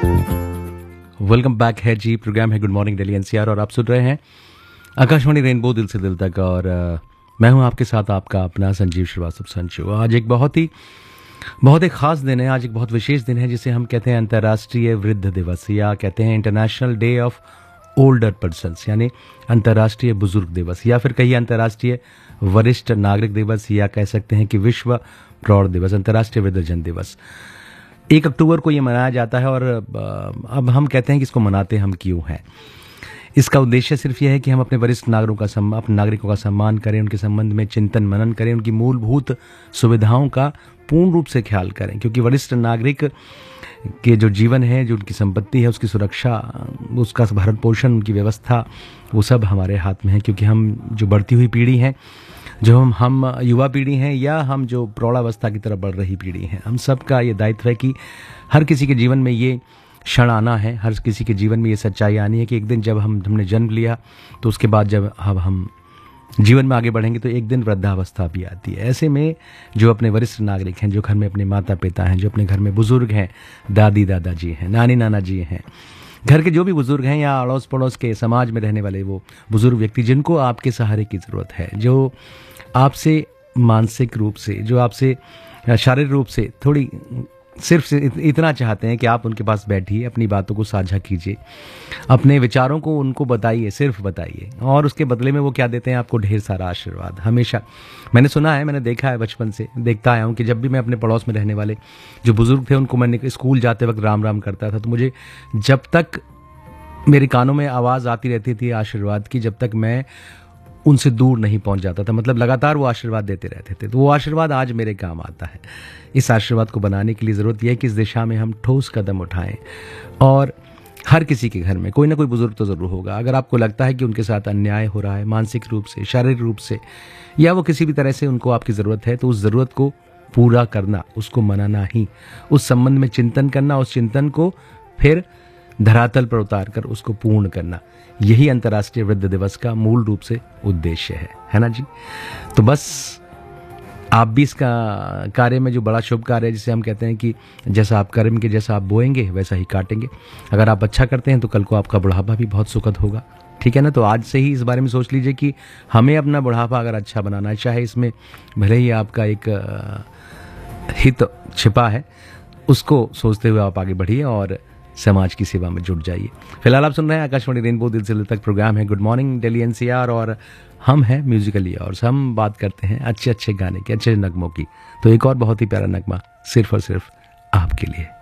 Welcome back है जी। Programme है good morning Delhi NCR और आप सुन रहे हैं आकाशवाणी रेनबो दिल से दिल तक। और मैं हूं आपके साथ आपका अपना संजीव श्रीवास्तव संजू। आज एक बहुत ही ख़ास दिन है। आज एक बहुत विशेष दिन है जिसे हम कहते हैं अंतर्राष्ट्रीय वृद्ध दिवस, या कहते हैं international day of older persons, यानी अंतर्राष्ट्रीय बुजुर्ग दिवस, या फिर कहिए अंतर्राष्ट्रीय वरिष्ठ नागरिक दिवस, या कह सकते हैं कि विश्व प्रौढ़ दिवस, अंतर्राष्ट्रीय वृद्धजन दिवस। 1 अक्टूबर को ये मनाया जाता है। और अब हम कहते हैं कि इसको मनाते हम क्यों हैं। इसका उद्देश्य सिर्फ यह है कि हम अपने वरिष्ठ नागरिकों का सम्मान करें, उनके संबंध में चिंतन मनन करें, उनकी मूलभूत सुविधाओं का पूर्ण रूप से ख्याल करें, क्योंकि वरिष्ठ नागरिक के जो जीवन है, जो उनकी संपत्ति है, उसकी सुरक्षा, उसका भरण पोषण, उनकी व्यवस्था, वो सब हमारे हाथ में है। क्योंकि हम जो बढ़ती हुई पीढ़ी हैं, जो हम युवा पीढ़ी हैं, या हम जो प्रौढ़ावस्था की तरफ बढ़ रही पीढ़ी हैं, हम सब का ये दायित्व है कि हर किसी के जीवन में ये क्षण आना है, हर किसी के जीवन में ये सच्चाई आनी है कि एक दिन जब हमने जन्म लिया, तो उसके बाद जब हम जीवन में आगे बढ़ेंगे तो एक दिन वृद्धावस्था भी आती है। ऐसे में जो अपने वरिष्ठ नागरिक हैं, जो घर में अपने माता पिता हैं, जो अपने घर में बुजुर्ग हैं, दादी दादाजी हैं, नानी नाना जी हैं, घर के जो भी बुजुर्ग हैं, या अड़ोस पड़ोस के समाज में रहने वाले वो बुजुर्ग व्यक्ति जिनको आपके सहारे की ज़रूरत है, जो आपसे मानसिक रूप से, जो आपसे शारीरिक रूप से थोड़ी सिर्फ इतना चाहते हैं कि आप उनके पास बैठिए, अपनी बातों को साझा कीजिए, अपने विचारों को उनको बताइए, सिर्फ बताइए, और उसके बदले में वो क्या देते हैं आपको? ढेर सारा आशीर्वाद। हमेशा मैंने सुना है, मैंने देखा है, बचपन से देखता आया हूँ कि जब भी मैं अपने पड़ोस में रहने वाले जो बुजुर्ग थे उनको मैंने स्कूल जाते वक्त राम राम करता था, तो मुझे जब तक मेरे कानों में आवाज़ आती रहती थी आशीर्वाद की, जब तक मैं उनसे दूर नहीं पहुंच जाता था। मतलब लगातार वो आशीर्वाद देते रहते थे। तो वो आशीर्वाद आज मेरे काम आता है। इस आशीर्वाद को बनाने के लिए ज़रूरत यह है कि इस दिशा में हम ठोस कदम उठाएं। और हर किसी के घर में कोई ना कोई बुजुर्ग तो ज़रूर होगा। अगर आपको लगता है कि उनके साथ अन्याय हो रहा है, मानसिक रूप से, शारीरिक रूप से, या वो किसी भी तरह से उनको आपकी ज़रूरत है, तो उस ज़रूरत को पूरा करना, उसको मनाना ही, उस संबंध में चिंतन करना, उस चिंतन को फिर धरातल पर उतार कर उसको पूर्ण करना, यही अंतर्राष्ट्रीय वृद्ध दिवस का मूल रूप से उद्देश्य है ना जी। तो बस आप भी इसका कार्य में, जो बड़ा शुभ कार्य है, जिसे हम कहते हैं कि जैसा आप करेंगे, जैसा आप बोएंगे वैसा ही काटेंगे। अगर आप अच्छा करते हैं तो कल को आपका बुढ़ापा भी बहुत सुखद होगा। ठीक है ना। तो आज से ही इस बारे में सोच लीजिए कि हमें अपना बुढ़ापा अगर अच्छा बनाना है, चाहे इसमें भले ही आपका एक हित छिपा है, उसको सोचते हुए आप आगे बढ़िए और समाज की सेवा में जुट जाइए। फिलहाल आप सुन रहे हैं आकाशवाणी रेनबो दिल से दिल तक। प्रोग्राम है गुड मॉर्निंग दिल्ली एनसीआर और हम हैं म्यूजिकली, और हम बात करते हैं अच्छे अच्छे गाने के, अच्छे नगमों की। तो एक और बहुत ही प्यारा नगमा सिर्फ और सिर्फ आपके लिए।